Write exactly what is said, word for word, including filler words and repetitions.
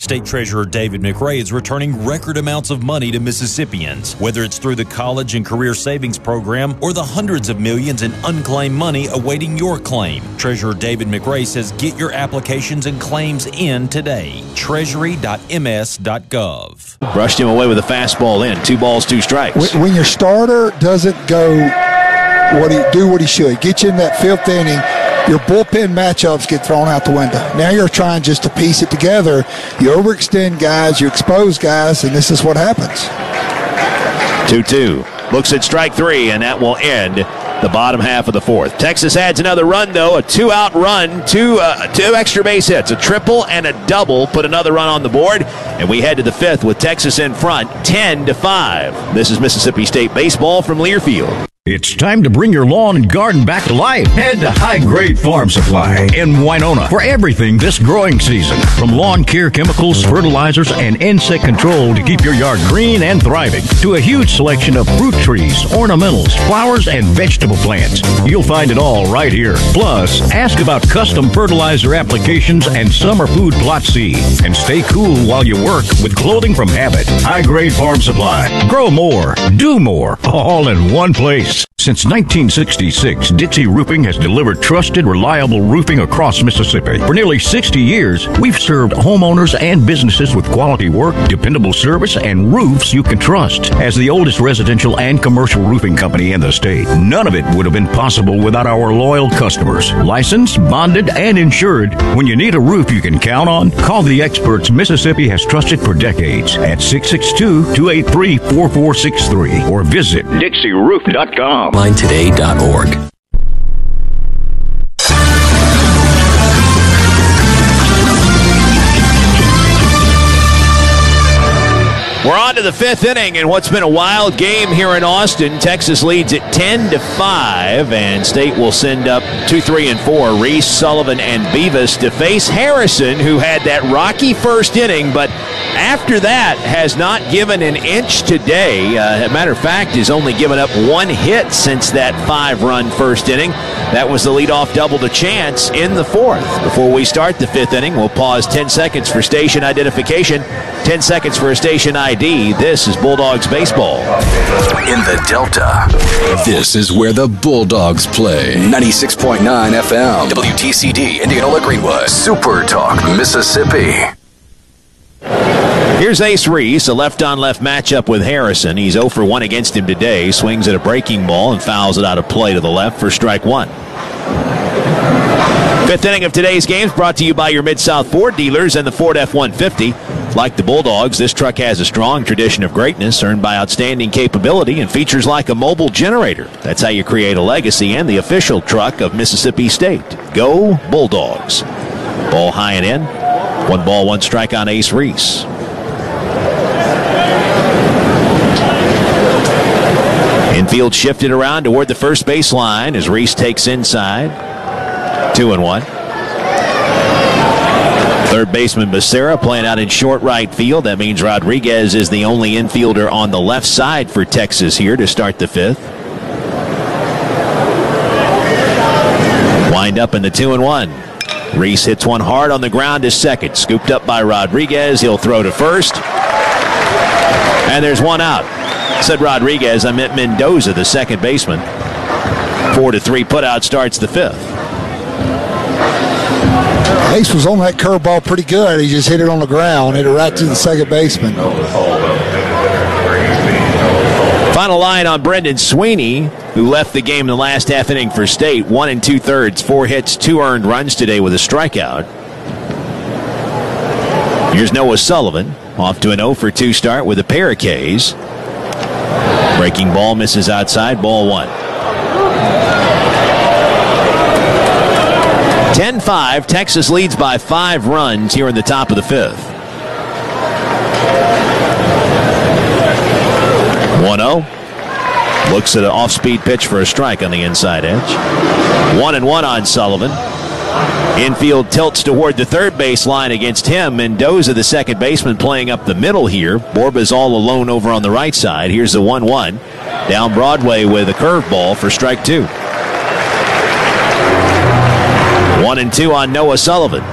State Treasurer David McRae is returning record amounts of money to Mississippians, whether it's through the College and Career Savings Program or the hundreds of millions in unclaimed money awaiting your claim. Treasurer David McRae says get your applications and claims in today. treasury dot m s dot gov. Brushed him away with a fastball in. Two balls, two strikes. When your starter doesn't go what he do what he should, get you in that fifth inning, your bullpen matchups get thrown out the window. Now you're trying just to piece it together. You overextend guys, you expose guys, and this is what happens. two two. Looks at strike three, and that will end the bottom half of the fourth. Texas adds another run, though. A two-out run, two, uh, two extra base hits, a triple and a double. Put another run on the board, and we head to the fifth with Texas in front, ten to five. This is Mississippi State baseball from Learfield. It's time to bring your lawn and garden back to life. Head to High Grade Farm Supply in Winona for everything this growing season. From lawn care chemicals, fertilizers, and insect control to keep your yard green and thriving, to a huge selection of fruit trees, ornamentals, flowers, and vegetable plants. You'll find it all right here. Plus, ask about custom fertilizer applications and summer food plot seed. And stay cool while you work with clothing from Habit. High Grade Farm Supply. Grow more, do more, all in one place. Since nineteen sixty-six, Dixie Roofing has delivered trusted, reliable roofing across Mississippi. For nearly sixty years, we've served homeowners and businesses with quality work, dependable service, and roofs you can trust. As the oldest residential and commercial roofing company in the state, none of it would have been possible without our loyal customers. Licensed, bonded, and insured. When you need a roof you can count on, call the experts Mississippi has trusted for decades at six six two, two eight three, four four six three or visit Dixie Roof dot com. line today dot org. We're on to the fifth inning in what's been a wild game here in Austin. Texas leads at ten to five, and State will send up two, three, and four. Reese, Sullivan, and Beavis to face Harrison, who had that rocky first inning, but after that has not given an inch today. Uh, as a matter of fact, has only given up one hit since that five-run first inning. That was the leadoff double to Chance in the fourth. Before we start the fifth inning, we'll pause ten seconds for station identification, ten seconds for a station I D. This is Bulldogs baseball. In the Delta, this is where the Bulldogs play. ninety-six point nine F M, W T C D, Indianola Greenwood, Super Talk, Mississippi. Here's Ace Reese, a left-on-left matchup with Harrison. He's oh for one against him today. Swings at a breaking ball and fouls it out of play to the left for strike one. Fifth inning of today's game is brought to you by your Mid-South Ford dealers and the Ford F one fifty. Like the Bulldogs, this truck has a strong tradition of greatness earned by outstanding capability and features like a mobile generator. That's how you create a legacy, and the official truck of Mississippi State. Go Bulldogs. Ball high and in. One ball, one strike on Ace Reese. Infield shifted around toward the first baseline as Reese takes inside. Two and one. Third baseman Becerra playing out in short right field. That means Rodriguez is the only infielder on the left side for Texas here to start the fifth. Wind up in the two and one. Reese hits one hard on the ground to second. Scooped up by Rodriguez. He'll throw to first. And there's one out. Said Rodriguez, I meant Mendoza, the second baseman. Four to three putout starts the fifth. Ace was on that curveball pretty good. He just hit it on the ground, hit it right to the second baseman. Final line on Brendan Sweeney, who left the game in the last half inning for State. One and two thirds, four hits, two earned runs today with a strikeout. Here's Noah Sullivan, off to an oh for two start with a pair of Ks. Breaking ball misses outside, ball one. ten five, Texas leads by five runs here in the top of the fifth. one oh. Looks at an off-speed pitch for a strike on the inside edge. One and one on Sullivan. Infield tilts toward the third base line against him. Mendoza, the second baseman, playing up the middle here. Borba's all alone over on the right side. Here's the one one. Down Broadway with a curveball for strike two. One and two on Noah Sullivan.